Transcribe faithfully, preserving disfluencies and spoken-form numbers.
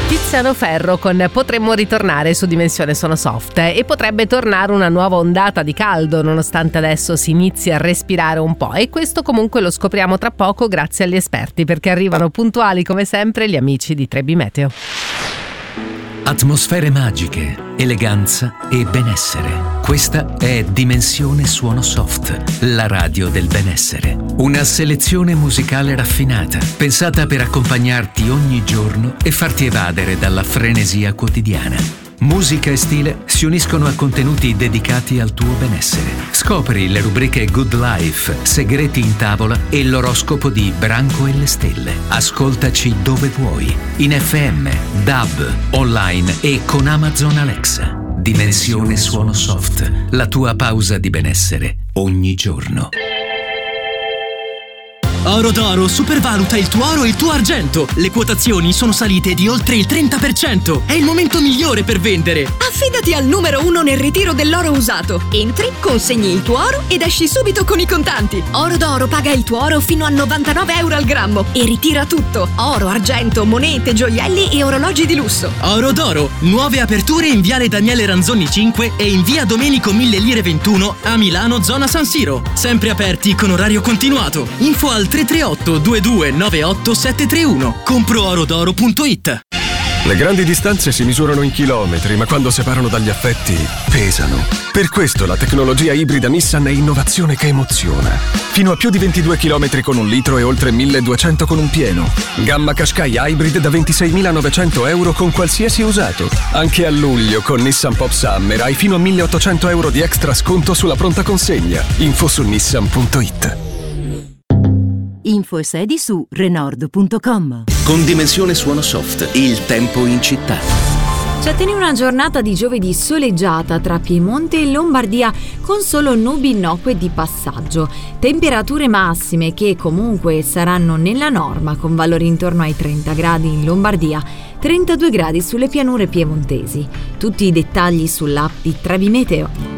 Tiziano Ferro con Potremmo ritornare su Dimensione Suono Soft, e potrebbe tornare una nuova ondata di caldo nonostante adesso si inizi a respirare un po', e questo comunque lo scopriamo tra poco grazie agli esperti, perché arrivano puntuali come sempre gli amici di Trebi Meteo. Atmosfere magiche, eleganza e benessere. Questa è Dimensione Suono Soft, la radio del benessere. Una selezione musicale raffinata, pensata per accompagnarti ogni giorno e farti evadere dalla frenesia quotidiana. Musica e stile si uniscono a contenuti dedicati al tuo benessere. Scopri le rubriche Good Life, Segreti in tavola e l'oroscopo di Branco e le stelle. Ascoltaci dove vuoi, in F M, D A B, online e con Amazon Alexa. Dimensione Suono Soft, la tua pausa di benessere ogni giorno. Oro d'Oro supervaluta il tuo oro e il tuo argento. Le quotazioni sono salite di oltre il trenta per cento. È il momento migliore per vendere. Affidati al numero uno nel ritiro dell'oro usato. Entri, consegni il tuo oro ed esci subito con i contanti. Oro d'Oro paga il tuo oro fino a novantanove euro al grammo e ritira tutto: oro, argento, monete, gioielli e orologi di lusso. Oro d'Oro, nuove aperture in Viale Daniele Ranzoni cinque e in Via Domenico Mille Lire ventuno a Milano, zona San Siro. Sempre aperti con orario continuato. Info al tre tre otto due due nove otto sette tre uno. compro oro d'oro punto it. Le grandi distanze si misurano in chilometri, ma quando separano dagli affetti pesano. Per questo la tecnologia ibrida Nissan è innovazione che emoziona. Fino a più di ventidue chilometri con un litro e oltre milleduecento con un pieno. Gamma Qashqai Hybrid da ventiseimilanovecento euro con qualsiasi usato. Anche a luglio con Nissan Pop Summer hai fino a milleottocento euro di extra sconto sulla pronta consegna. Info su nissan punto it. Info e sedi su renord punto com. Con Dimensione Suono Soft, il tempo in città. Ci attende una giornata di giovedì soleggiata tra Piemonte e Lombardia, con solo nubi innocue di passaggio. Temperature massime che comunque saranno nella norma, con valori intorno ai trenta gradi in Lombardia, trentadue gradi sulle pianure piemontesi. Tutti i dettagli sull'app di Trebi Meteo.